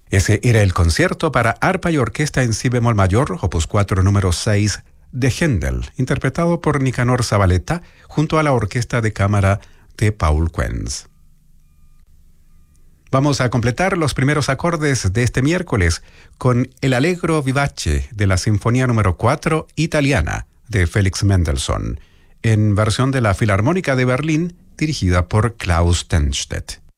Ese era el concierto para arpa y orquesta en si bemol mayor, opus 4 número 6 de Händel, interpretado por Nicanor Zabaleta junto a la orquesta de cámara de Paul Quenz. Vamos a completar los primeros acordes de este miércoles con el Allegro vivace de la Sinfonía número 4 italiana de Felix Mendelssohn, en versión de la Filarmónica de Berlín dirigida por Klaus Tennstedt.